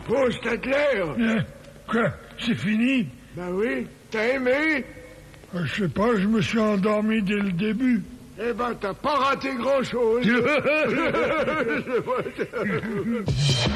Paul Statler. Quoi? C'est fini? Ben oui, t'as aimé? Je sais pas, je me suis endormi dès le début. Eh ben, t'as pas raté grand-chose.